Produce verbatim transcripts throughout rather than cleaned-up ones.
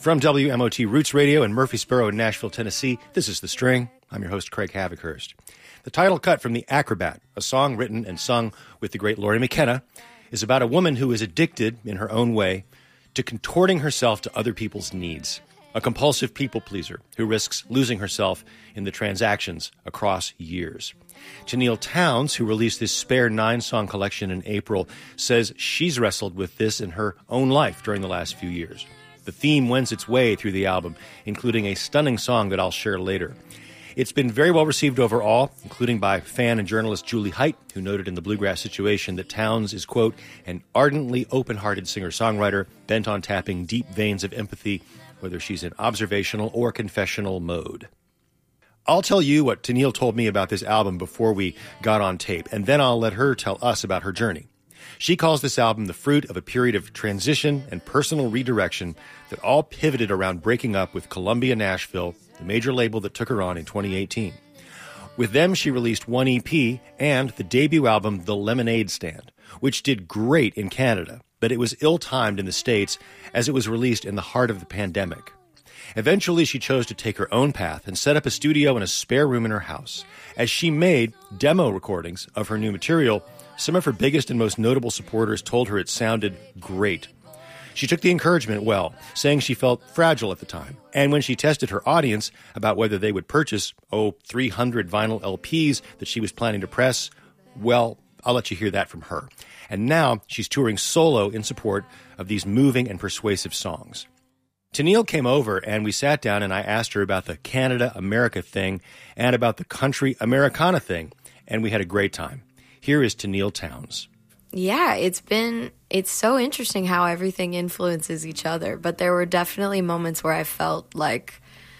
From W M O T Roots Radio in Murfreesboro and Nashville, Tennessee, this is The String. I'm your host, Craig Havikhurst. The title cut from The Acrobat, a song written and sung with the great Lori McKenna, is about a woman who is addicted, in her own way, to contorting herself to other people's needs. A compulsive people pleaser who risks losing herself in the transactions across years. Tenille Townes, who released this spare nine-song collection in April, says she's wrestled with this in her own life during the last few years. The theme wends its way through the album, including a stunning song that I'll share later. It's been very well received overall, including by fan and journalist Julie Height, who noted in The Bluegrass Situation that Townes is, quote, an ardently open-hearted singer-songwriter bent on tapping deep veins of empathy, whether she's in observational or confessional mode. I'll tell you what Tenille told me about this album before we got on tape, and then I'll let her tell us about her journey. She calls this album the fruit of a period of transition and personal redirection that all pivoted around breaking up with Columbia Nashville, the major label that took her on in twenty eighteen. With them, she released one E P and the debut album, The Lemonade Stand, which did great in Canada, but it was ill-timed in the States as it was released in the heart of the pandemic. Eventually, she chose to take her own path and set up a studio in a spare room in her house. As she made demo recordings of her new material, some of her biggest and most notable supporters told her it sounded great. She took the encouragement well, saying she felt fragile at the time. And when she tested her audience about whether they would purchase, oh, three hundred vinyl L Ps that she was planning to press, well, I'll let you hear that from her. And now she's touring solo in support of these moving and persuasive songs. Tenille came over and we sat down and I asked her about the Canada-America thing and about the country Americana thing, and we had a great time. Here is Tenille Townes. Yeah, it's been, it's so interesting how everything influences each other, but there were definitely moments where I felt like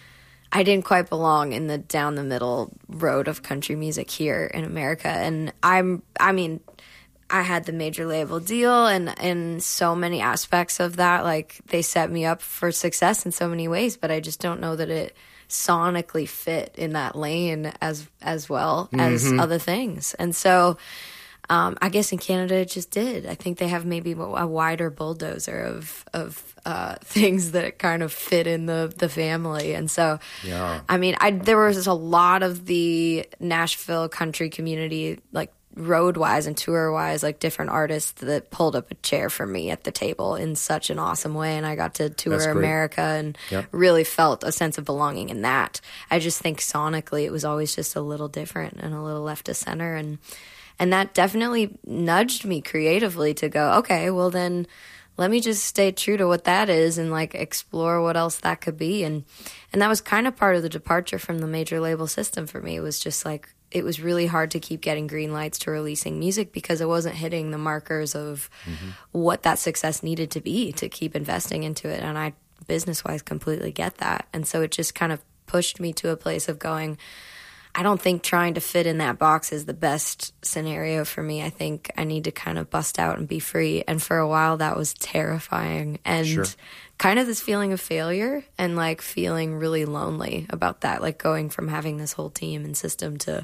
I didn't quite belong in the down the middle road of country music here in America. And I'm, I mean, I had the major label deal and, and so many aspects of that, like they set me up for success in so many ways, but I just don't know that it sonically fit in that lane as, as well mm-hmm. as other things. And so, Um, I guess in Canada it just did. I think they have maybe a wider bulldozer of of uh, things that kind of fit in the, the family. And so, yeah. I mean, I there was a lot of the Nashville country community, like road-wise and tour-wise, like different artists that pulled up a chair for me at the table in such an awesome way. And I got to tour America and yep. really felt a sense of belonging in that. I just think sonically it was always just a little different and a little left of center. And And that definitely nudged me creatively to go, okay, well then let me just stay true to what that is and like explore what else that could be. And and that was kind of part of the departure from the major label system for me. It was just like, it was really hard to keep getting green lights to releasing music because it wasn't hitting the markers of mm-hmm. what that success needed to be to keep investing into it. And I, business-wise, completely get that. And so it just kind of pushed me to a place of going, I don't think trying to fit in that box is the best scenario for me. I think I need to kind of bust out and be free. And for a while, that was terrifying and sure. kind of this feeling of failure and like feeling really lonely about that, like going from having this whole team and system to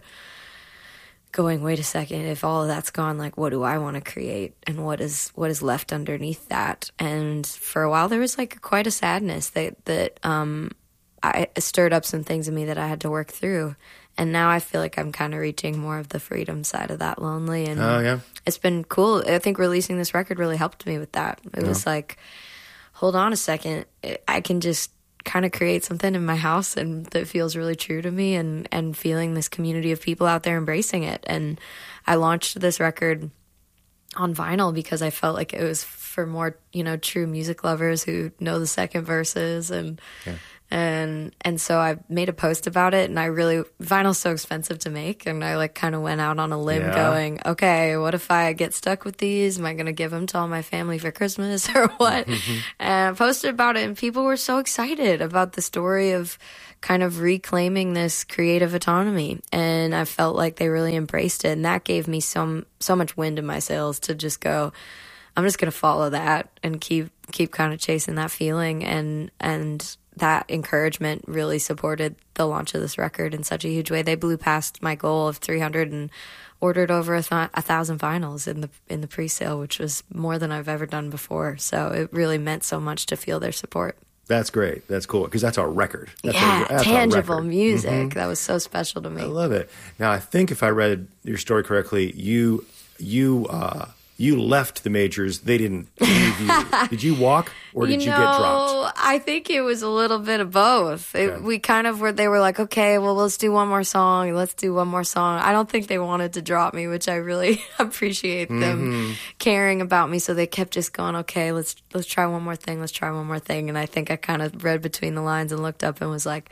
going, wait a second, if all of that's gone, like what do I want to create and what is what is left underneath that? And for a while, there was like quite a sadness that, that um, I stirred up some things in me that I had to work through. And now I feel like I'm kind of reaching more of the freedom side of that lonely. And oh, yeah. it's been cool. I think releasing this record really helped me with that. It yeah. was like, hold on a second. I can just kind of create something in my house and that feels really true to me and, and feeling this community of people out there embracing it. And I launched this record on vinyl because I felt like it was for more, you know, true music lovers who know the second verses and... Yeah. And and so I made a post about it, and I really, vinyl's so expensive to make, and I like kind of went out on a limb yeah. going, okay, what if I get stuck with these? Am I going to give them to all my family for Christmas or what? And I posted about it, and people were so excited about the story of kind of reclaiming this creative autonomy, and I felt like they really embraced it, and that gave me some so much wind in my sails to just go, I'm just going to follow that and keep keep kind of chasing that feeling, and and that encouragement really supported the launch of this record in such a huge way. They blew past my goal of three hundred and ordered over a, th- a thousand vinyls in the in the pre-sale, which was more than I've ever done before. So it really meant so much to feel their support. That's great. That's cool because that's our record. That's yeah, our, that's tangible our record. music. Mm-hmm. That was so special to me. I love it. Now, I think if I read your story correctly, you you uh, you left the majors. They didn't leave you. Did you walk or did you, you know, get dropped? I think it was a little bit of both. It, Okay. We kind of were, they were like, okay, well, let's do one more song. Let's do one more song. I don't think they wanted to drop me, which I really appreciate them Mm-hmm. caring about me. So they kept just going, okay, let's, let's try one more thing. Let's try one more thing. And I think I kind of read between the lines and looked up and was like,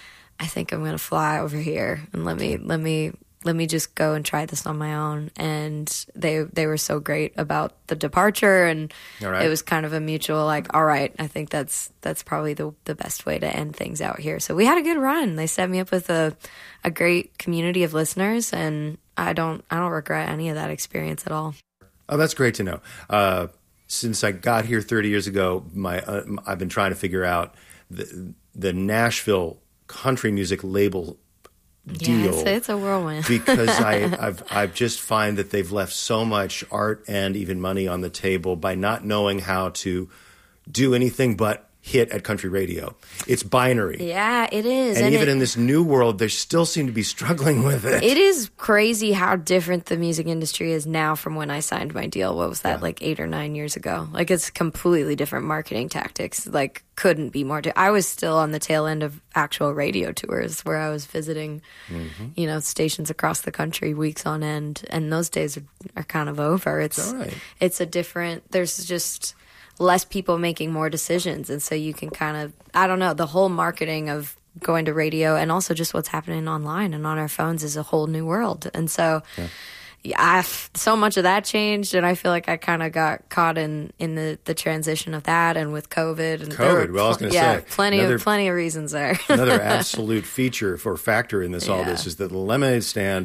I think I'm going to fly over here and let me, let me, let me just go and try this on my own. And they they were so great about the departure, and All right. it was kind of a mutual, like, all right, I think that's that's probably the the best way to end things out here. So we had a good run. They set me up with a a great community of listeners, and I don't I don't regret any of that experience at all. Oh, that's great to know. Uh, since I got here thirty years ago, my uh, I've been trying to figure out the the Nashville country music label deal. Yeah, it's, it's a whirlwind. because I, I've I've just find that they've left so much art and even money on the table by not knowing how to do anything but hit at country radio. It's binary. Yeah, it is. And, and even it, in this new world, they still seem to be struggling with it. It is crazy how different the music industry is now from when I signed my deal. What was that, Yeah. like eight or nine years ago? Like, it's completely different marketing tactics. Like, couldn't be more. Di- I was still on the tail end of actual radio tours where I was visiting, Mm-hmm. you know, stations across the country weeks on end. And those days are, are kind of over. It's, all right. it's a different, there's just less people making more decisions. And so you can kind of, I don't know, the whole marketing of going to radio and also just what's happening online and on our phones is a whole new world. And so yeah. Yeah, I've, so much of that changed, and I feel like I kind of got caught in, in the, the transition of that, and with COVID. And there COVID, were well, I was gonna yeah, say, plenty another- of plenty of reasons there. Another absolute feature for factor in this all Yeah. this is that the Lemonade Stand,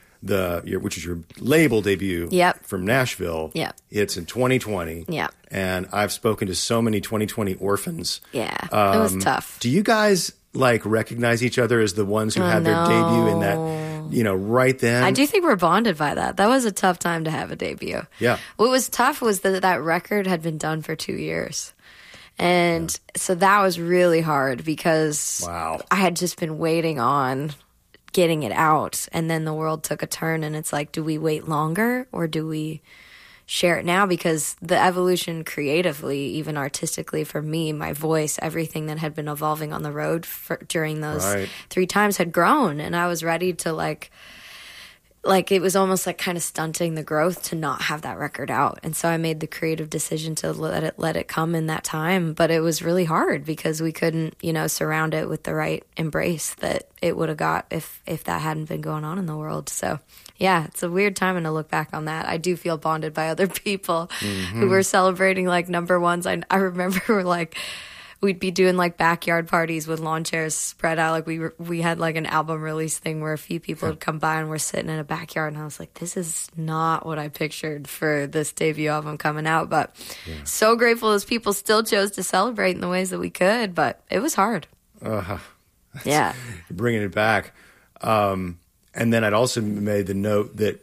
the your, which is your label debut Yep. from Nashville. Yep. It's in twenty twenty. Yep. And I've spoken to so many twenty twenty orphans. Yeah, it was Um, tough. Do you guys like recognize each other as the ones who Oh, had their no. debut in that, you know, right then? I do think we're bonded by that. That was a tough time to have a debut. Yeah. What was tough was that that record had been done for two years. And so that was really hard because Wow. I had just been waiting on getting it out. And then the world took a turn, and it's like, do we wait longer or do we share it now? Because the evolution creatively, even artistically for me, my voice, everything that had been evolving on the road for, during those Right. three times had grown. And I was ready to like, like it was almost like kind of stunting the growth to not have that record out. And so I made the creative decision to let it let it come in that time. But it was really hard because we couldn't, you know, surround it with the right embrace that it would have got if if that hadn't been going on in the world. So yeah, it's a weird time, and to look back on that, I do feel bonded by other people who were celebrating like number ones. I I remember like we'd be doing like backyard parties with lawn chairs spread out. Like we were, we had like an album release thing where a few people would come by and we're sitting in a backyard, and I was like, this is not what I pictured for this debut album coming out. But so grateful as people still chose to celebrate in the ways that we could, but it was hard. Uh, Yeah. bringing it back. Um, and then I'd also made the note that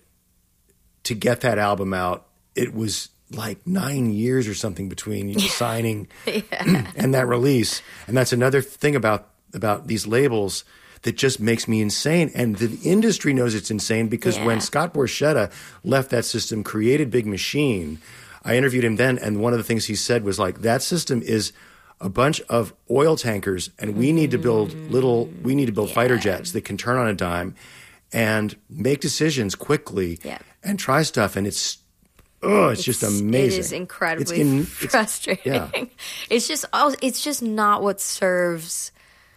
to get that album out, it was like nine years or something between you signing and that release. And that's another thing about about these labels that just makes me insane. And the industry knows it's insane because when Yeah. Scott Borchetta left that system, created Big Machine, I interviewed him then, and one of the things he said was like, that system is a bunch of oil tankers, and we need to build little, we need to build fighter jets that can turn on a dime and make decisions quickly Yeah. and try stuff. And it's, oh, it's, just amazing. It is incredibly It's in- it's- frustrating. yeah. It's just oh, it's just not what serves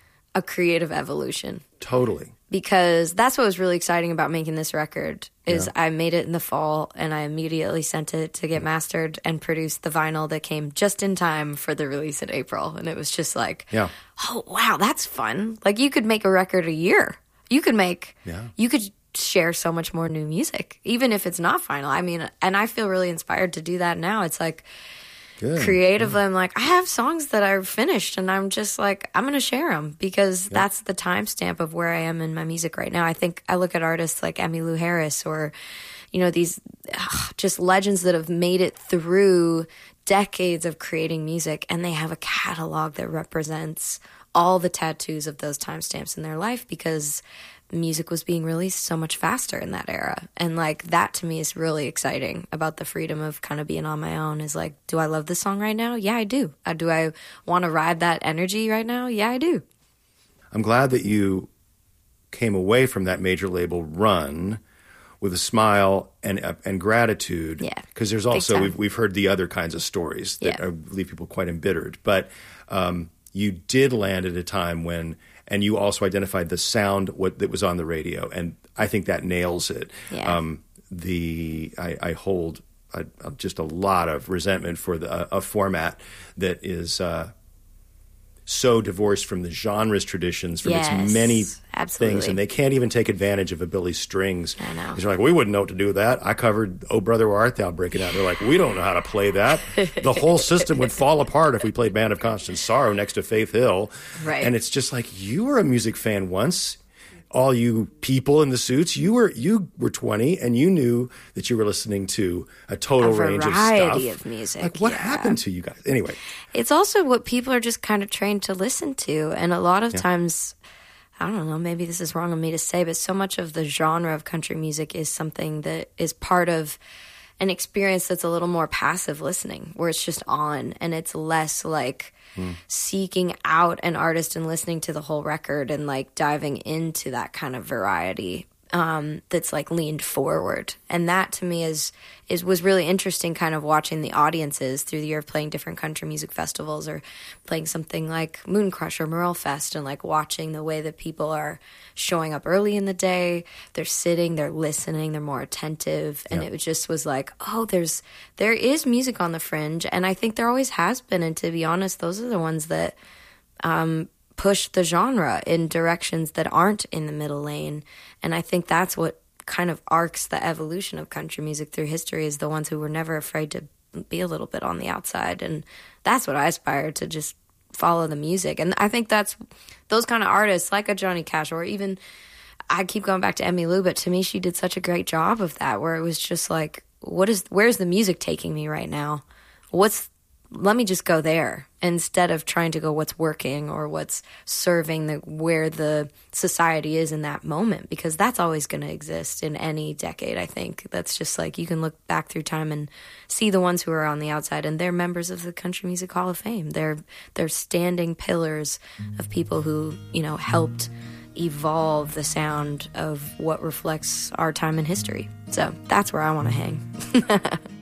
a creative evolution. Totally. Because that's what was really exciting about making this record is I made it in the fall, and I immediately sent it to get mastered and produced the vinyl that came just in time for the release in April. And it was just like, Yeah. oh, wow, that's fun. Like, you could make a record a year. You could make, Yeah. you could share so much more new music, even if it's not final. I mean, and I feel really inspired to do that now. It's like, Good. creatively, I'm like, I have songs that are finished, and I'm just like, I'm going to share them because that's the timestamp of where I am in my music right now. I think I look at artists like Emmylou Harris or, you know, these ugh, just legends that have made it through decades of creating music, and they have a catalog that represents all the tattoos of those timestamps in their life, because music was being released so much faster in that era. And like that to me is really exciting about the freedom of kind of being on my own, is like, do I love this song right now? Yeah, I do. Uh, do I want to ride that energy right now? Yeah, I do. I'm glad that you came away from that major label run with a smile and uh, and gratitude. Yeah, because there's also we've we've heard the other kinds of stories that yeah. are, leave people quite embittered. But um, you did land at a time when, and you also identified the sound what that was on the radio, and I think that nails it. Yeah. Um, the I, I hold a, a, just a lot of resentment for the, a, a format that is. Uh, so divorced from the genre's traditions, from yes, its many absolutely. things, and they can't even take advantage of a Billy Strings. I know. Because they're like, we wouldn't know what to do with that. I covered Oh Brother Where Art Thou breaking out. They're like, we don't know how to play that. The whole system would fall apart if we played Band of Constant Sorrow next to Faith Hill. Right. And it's just like, you were a music fan once. All you people in the suits, you were you were twenty, and you knew that you were listening to a total a range of variety stuff. of music. Like, what yeah. happened to you guys? Anyway, it's also what people are just kind of trained to listen to, and a lot of yeah. times, I don't know, maybe this is wrong of me to say, but so much of the genre of country music is something that is part of an experience that's a little more passive listening, where it's just on, and it's less like mm. seeking out an artist and listening to the whole record and like diving into that kind of variety um, that's like leaned forward. And that to me is is was really interesting, kind of watching the audiences through the year of playing different country music festivals, or playing something like Moon Crush or Merle Fest, and like watching the way that people are showing up early in the day. They're sitting, they're listening, they're more attentive. And yep. it just was like, oh, there's there is music on the fringe, and I think there always has been. And to be honest, those are the ones that um push the genre in directions that aren't in the middle lane. And I think that's what kind of arcs the evolution of country music through history, is the ones who were never afraid to be a little bit on the outside. And that's what I aspire to, just follow the music. And I think that's those kind of artists like a Johnny Cash, or even, I keep going back to Emmylou, but to me she did such a great job of that, where it was just like, what is where's the music taking me right now? What's let me just go there, instead of trying to go what's working or what's serving the where the society is in that moment, because that's always going to exist in any decade. I think that's just like, you can look back through time and see the ones who are on the outside, and they're members of the Country Music Hall of Fame. They're they're standing pillars of people who, you know, helped evolve the sound of what reflects our time in history. So that's where I want to hang.